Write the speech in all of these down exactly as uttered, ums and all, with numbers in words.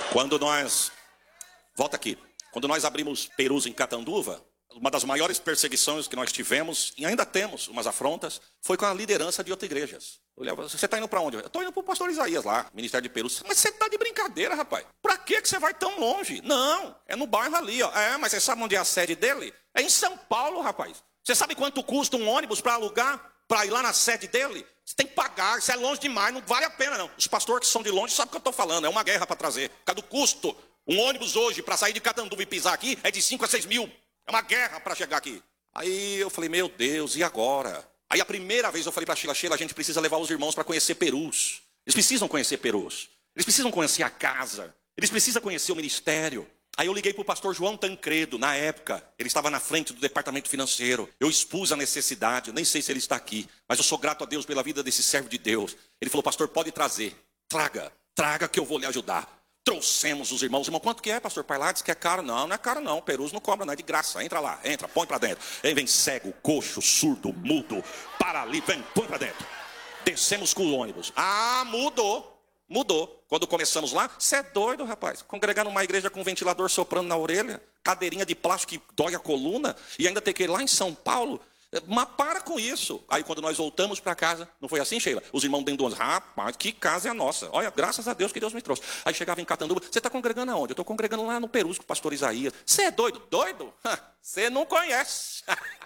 Quando nós... Volta aqui. Quando nós abrimos Perus em Catanduva, uma das maiores perseguições que nós tivemos, e ainda temos umas afrontas, foi com a liderança de outras igrejas. Eu olhava, você está indo para onde? Eu estou indo para o pastor Isaías lá, Ministério de Perus. Mas você está de brincadeira, rapaz. Para que você vai tão longe? Não, é no bairro ali. Ó. É, mas você sabe onde é a sede dele? É em São Paulo, rapaz. Você sabe quanto custa um ônibus para alugar, para ir lá na sede dele? Você tem que pagar, isso é longe demais, não vale a pena não. Os pastores que são de longe sabem o que eu estou falando, é uma guerra para trazer. Por causa do custo. Um ônibus hoje, para sair de Catanduva e pisar aqui, é de cinco a seis mil. É uma guerra para chegar aqui. Aí eu falei, meu Deus, e agora? Aí a primeira vez eu falei para a Sheila, Sheila, a gente precisa levar os irmãos para conhecer Perus. Eles precisam conhecer Perus. Eles precisam conhecer a casa. Eles precisam conhecer o ministério. Aí eu liguei para o pastor João Tancredo, na época. Ele estava na frente do departamento financeiro. Eu expus a necessidade, eu nem sei se ele está aqui. Mas eu sou grato a Deus pela vida desse servo de Deus. Ele falou, pastor, pode trazer. Traga, traga que eu vou lhe ajudar. Trouxemos os irmãos. Irmão, quanto que é, pastor Parlades? Que é caro? Não, não é caro não. Perus não cobra, não é de graça. Entra lá, entra, põe para dentro. Aí vem cego, coxo, surdo, mudo, para ali, vem, põe para dentro. Descemos com o ônibus. Ah, mudou. Mudou. Quando começamos lá, você é doido, rapaz. Congregar numa igreja com um ventilador soprando na orelha, cadeirinha de plástico que dói a coluna, e ainda ter que ir lá em São Paulo. Mas para com isso. Aí quando nós voltamos para casa, não foi assim, Sheila? Os irmãos dentro do ônibus, rapaz, que casa é a nossa. Olha, graças a Deus que Deus me trouxe. Aí chegava em Catanduva, você está congregando aonde? Eu estou congregando lá no Perus com o pastor Isaías. Você é doido? Doido? Você não conhece.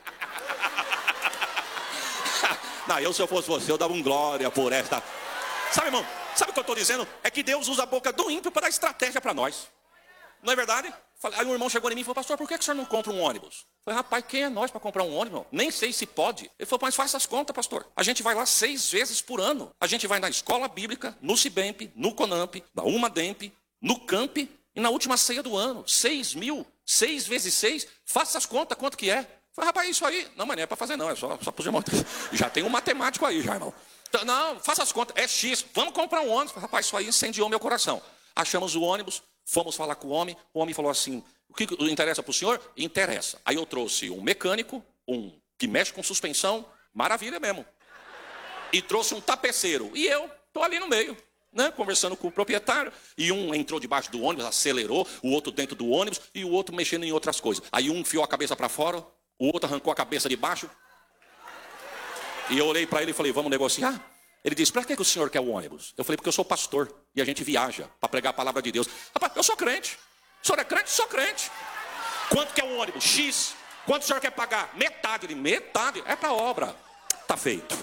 Não, eu se eu fosse você, eu dava um glória por esta. Sabe, irmão? Sabe o que eu estou dizendo? É que Deus usa a boca do ímpio para dar estratégia para nós. Não é verdade? Aí um irmão chegou em mim e falou, pastor, por que o senhor não compra um ônibus? Eu falei, rapaz, quem é nós para comprar um ônibus? Nem sei se pode. Ele falou, mas faça as contas, pastor. A gente vai lá seis vezes por ano. A gente vai na escola bíblica, no Cibemp, no Conamp, na Umademp, no Camp e na última ceia do ano. Seis mil, seis vezes seis, faça as contas, quanto que é? Eu falei, rapaz, isso aí? Não, mas não é para fazer não, é só, só para os irmãos. Já tem um matemático aí, já, irmão. Não, faça as contas, é X, vamos comprar um ônibus. Rapaz, isso aí incendiou meu coração. Achamos o ônibus, fomos falar com o homem, o homem falou assim, o que interessa para o senhor? Interessa. Aí eu trouxe um mecânico, um que mexe com suspensão, maravilha mesmo. E trouxe um tapeceiro, e eu estou ali no meio, né, conversando com o proprietário, e um entrou debaixo do ônibus, acelerou, o outro dentro do ônibus, e o outro mexendo em outras coisas. Aí um enfiou a cabeça para fora, o outro arrancou a cabeça de baixo, e eu olhei para ele e falei, vamos negociar? Ele disse, para que o senhor quer o ônibus? Eu falei, porque eu sou pastor e a gente viaja para pregar a palavra de Deus. Rapaz, eu sou crente. O senhor é crente? Sou crente. Quanto que é um ônibus? X. Quanto o senhor quer pagar? Metade. Ele, metade? É para obra. Tá feito.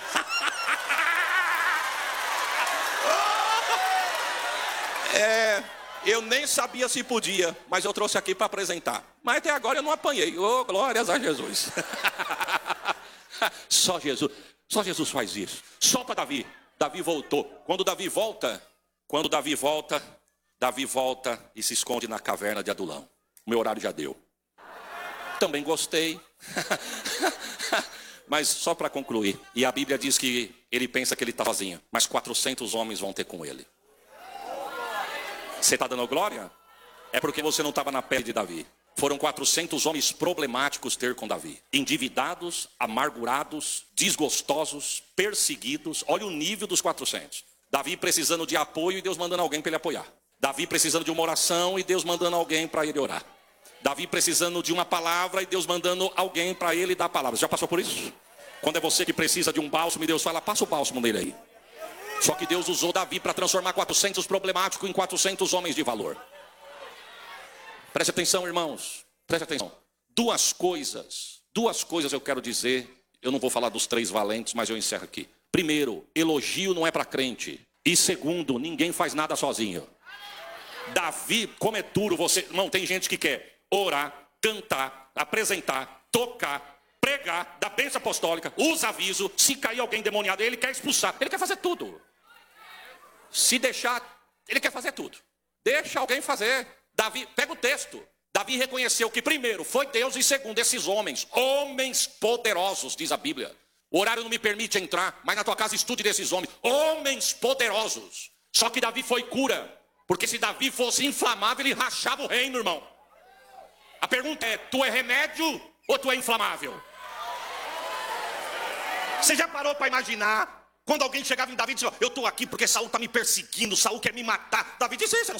É, eu nem sabia se podia, mas eu trouxe aqui para apresentar. Mas até agora eu não apanhei. Oh, glórias a Jesus. Só Jesus. Só Jesus faz isso. Só para Davi. Davi voltou. Quando Davi volta, quando Davi volta, Davi volta e se esconde na caverna de Adulão. O meu horário já deu. Também gostei. Mas só para concluir. E a Bíblia diz que ele pensa que ele está sozinho. Mas quatrocentos homens vão ter com ele. Você está dando glória? É porque você não estava na pele de Davi. Foram quatrocentos homens problemáticos ter com Davi. Endividados, amargurados, desgostosos, perseguidos. Olha o nível dos quatrocentos. Davi precisando de apoio e Deus mandando alguém para ele apoiar. Davi precisando de uma oração e Deus mandando alguém para ele orar. Davi precisando de uma palavra e Deus mandando alguém para ele dar palavras. Já passou por isso? Quando é você que precisa de um bálsamo e Deus fala, passa o bálsamo nele aí. Só que Deus usou Davi para transformar quatrocentos problemáticos em quatrocentos homens de valor. Preste atenção, irmãos. Preste atenção. Duas coisas. Duas coisas eu quero dizer. Eu não vou falar dos três valentes, mas eu encerro aqui. Primeiro, elogio não é para crente. E segundo, ninguém faz nada sozinho. Davi, como é duro você... Não, tem gente que quer orar, cantar, apresentar, tocar, pregar, dar bênção apostólica, usa aviso. Se cair alguém demoniado, ele quer expulsar. Ele quer fazer tudo. Se deixar, ele quer fazer tudo. Deixa alguém fazer. Davi, pega o texto. Davi reconheceu que primeiro foi Deus e segundo esses homens, homens poderosos, diz a Bíblia. O horário não me permite entrar, mas na tua casa estude desses homens, homens poderosos. Só que Davi foi cura, porque se Davi fosse inflamável, ele rachava o reino, irmão. A pergunta é, tu é remédio ou tu é inflamável? Você já parou para imaginar? Quando alguém chegava em Davi e disse, eu estou aqui porque Saul está me perseguindo, Saul quer me matar. Davi disse, você não